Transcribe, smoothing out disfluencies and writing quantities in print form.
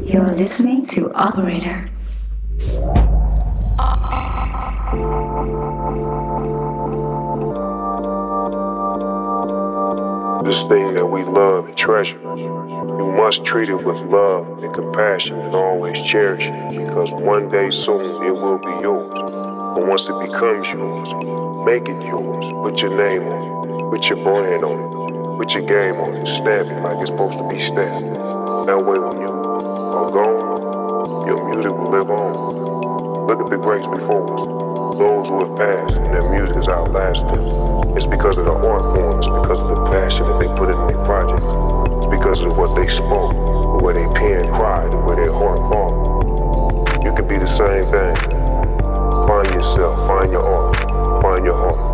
You're listening to Operator. This thing that we love and treasure, you must treat it with love and compassion and always cherish it, because one day soon it will be yours. But once it becomes yours, make it yours. Put your name on it, put your brand on it, put your game on it, snap it like it's supposed to be snapped. That way when you are gone, your music will live on. Look at the greats before us, those who have passed and their music is outlasting. It's because of the art form, it's because of the passion that they put in their projects. It's because of what they spoke, the way they pen cried, the way their heart fought. You can be the same thing. Find yourself, find your art, find your heart.